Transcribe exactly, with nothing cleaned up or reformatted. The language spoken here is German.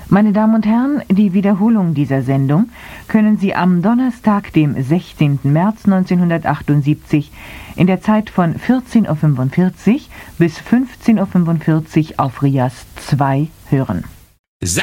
Meine Damen und Herren, die Wiederholung dieser Sendung können Sie am Donnerstag, dem sechzehnten März neunzehnhundertachtundsiebzig, in der Zeit von vierzehn Uhr fünfundvierzig bis fünfzehn Uhr fünfundvierzig auf R I A S zwei hören.